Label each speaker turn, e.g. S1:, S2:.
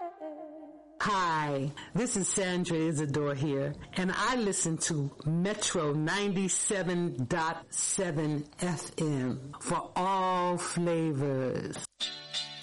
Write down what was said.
S1: Hi, this is Sandra Isidore here, and I listen to Metro 97.7 FM for all flavors.